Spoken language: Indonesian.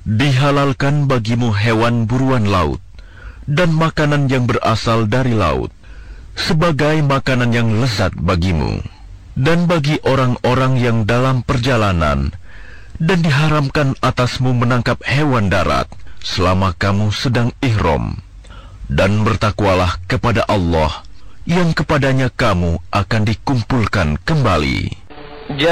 Dihalalkan bagimu hewan buruan laut dan makanan yang berasal dari laut sebagai makanan yang lezat bagimu dan bagi orang-orang yang dalam perjalanan, dan diharamkan atasmu menangkap hewan darat selama kamu sedang ihram. Dan bertakwalah kepada Allah yang kepadanya kamu akan dikumpulkan kembali.